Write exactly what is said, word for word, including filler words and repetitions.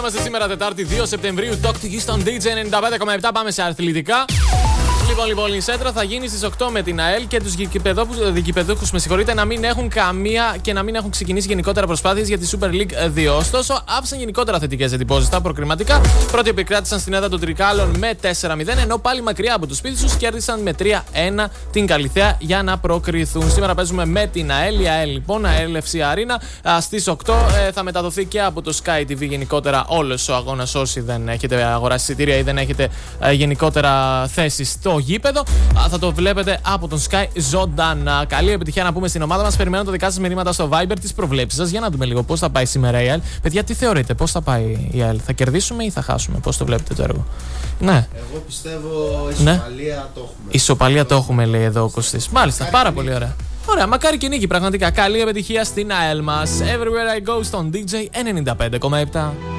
είμαστε σήμερα Τετάρτη δύο Σεπτεμβρίου. Talk to you στον ντι τζέι ενενήντα πέντε κόμμα επτά. Πάμε σε αθλητικά. Λοιπόν, λοιπόν, η Σέντρα θα γίνει στις οκτώ με την ΑΕΛ και τους γηπεδούχους, με συγχωρείτε, να μην έχουν καμία και να μην έχουν ξεκινήσει γενικότερα προσπάθειες για τη Super League δύο. Ωστόσο, άφησαν γενικότερα θετικές εντυπώσεις στα προκριματικά. Πρώτοι επικράτησαν στην έδρα των Τρικάλων με τέσσερα μηδέν, ενώ πάλι μακριά από το σπίτι τους κέρδισαν με τρία ένα την Καλιθέα για να προκριθούν. Σήμερα παίζουμε με την ΑΕΛ. Η ΑΕΛ λοιπόν, ΑΕΛ εφ σι Arena, στις οκτώ ε, θα μεταδοθεί και από το Sky τι βι γενικότερα όλος ο αγώνας. Όσοι δεν έχετε αγοράσει εισιτήρια ή δεν έχετε ε, γενικότερα θέση στο γήπεδο, θα το βλέπετε από τον Sky ζωντανά. Καλή επιτυχία να πούμε στην ομάδα μας. Περιμένω τα δικά σας μηνύματα στο Viber, τις προβλέψεις σας, για να δούμε λίγο πώς θα πάει σήμερα η ΑΕΛ. Παιδιά, τι θεωρείτε, πώς θα πάει η ΑΕΛ, θα κερδίσουμε ή θα χάσουμε, πώς το βλέπετε το έργο? Ναι. Εγώ πιστεύω ισοπαλία ναι. το έχουμε. Ισοπαλία το έχουμε, λέει εδώ ο Κωστής. Μάλιστα, μακάρι πάρα πολύ ωραία. Ωραία, μακάρι και νίκη, πραγματικά. Καλή επιτυχία στην ΑΕΛ μας. Everywhere I go στον ντι τζέι ενενήντα πέντε κόμμα επτά.